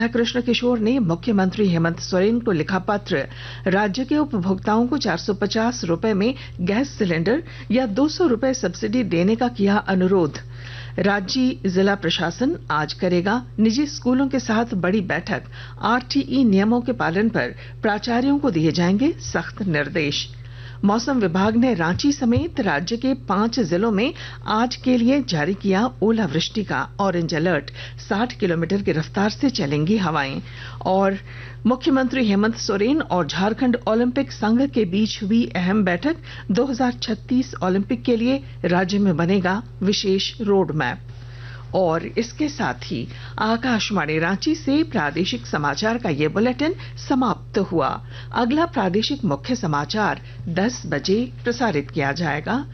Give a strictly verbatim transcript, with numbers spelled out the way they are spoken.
कृष्ण किशोर ने मुख्यमंत्री हेमंत सोरेन को लिखा पत्र, राज्य के उपभोक्ताओं को चार सौ पचास रुपए में गैस सिलेंडर या दो सौ रुपए सब्सिडी देने का किया अनुरोध। राज्य जिला प्रशासन आज करेगा निजी स्कूलों के साथ बड़ी बैठक। आरटीई नियमों के पालन पर प्राचार्यों को दिए जाएंगे सख्त निर्देश। मौसम विभाग ने रांची समेत राज्य के पांच जिलों में आज के लिए जारी किया ओलावृष्टि का ऑरेंज अलर्ट। साठ किलोमीटर की रफ्तार से चलेंगी हवाएं। और मुख्यमंत्री हेमंत सोरेन और झारखंड ओलंपिक संघ के बीच हुई अहम बैठक। दो हज़ार छत्तीस ओलंपिक के लिए राज्य में बनेगा विशेष रोड मैप। और इसके साथ ही आकाशवाणी रांची से प्रादेशिक समाचार का ये बुलेटिन समाप्त हुआ। अगला प्रादेशिक मुख्य समाचार दस बजे प्रसारित किया जाएगा।